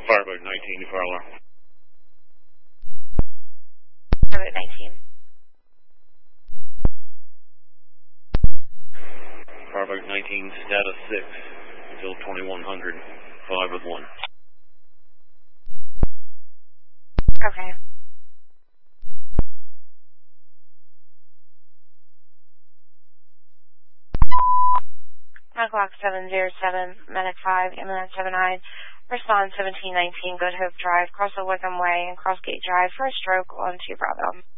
Fireboat 19 to Farler. Fireboat 19. Fireboat 19, status 6, until 2100, 5 with 1. Okay. O'clock 707, Medic 5, Ambulance 79, respond 1719, Good Hope Drive, cross the Wickham Way and Crossgate Drive for a stroke on 2 Bravo.